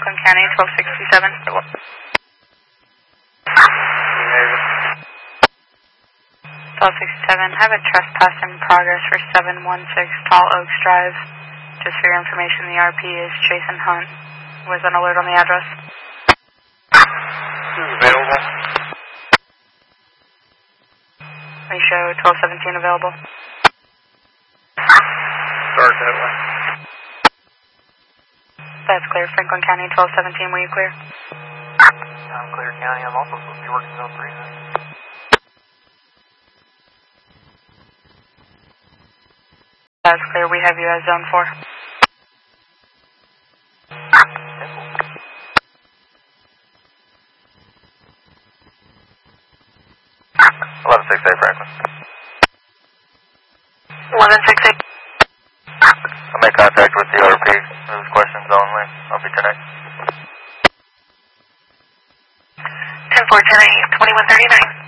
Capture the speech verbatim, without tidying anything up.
Franklin County, twelve sixty-seven. twelve sixty-seven, I have a trespass in progress for seven one six Tall Oaks Drive. Just for your information, the R P is Jason Hunt. Was an alert on the address. Who's available? We show twelve seventeen available. Start that way. That's clear. Franklin County, twelve seventeen, were you clear? I'm clear county. I'm also supposed to be working zone three then. That's clear. We have you as zone four. eleven six eight Franklin. eleven six eight. I'll make contact with the R P. Those questions only. I'll be connected. ten four ten eight, twenty-one thirty-nine.